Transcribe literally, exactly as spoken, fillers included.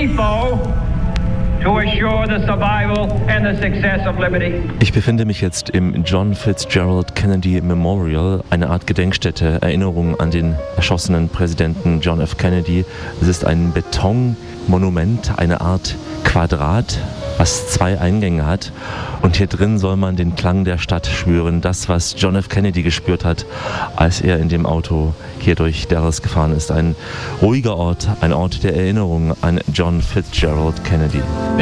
foe to assure the survival and the success of liberty. Ich befinde mich jetzt im John Fitzgerald Kennedy Memorial, eine Art Gedenkstätte, Erinnerung an den erschossenen Präsidenten John F. Kennedy. Es ist ein Betonmonument, eine Art Quadrat, was zwei Eingänge hat. Und hier drin soll man den Klang der Stadt spüren, das, was John F. Kennedy gespürt hat, als er in dem Auto hier durch Dallas gefahren ist. Ein ruhiger Ort, ein Ort der Erinnerung an John Fitzgerald Kennedy.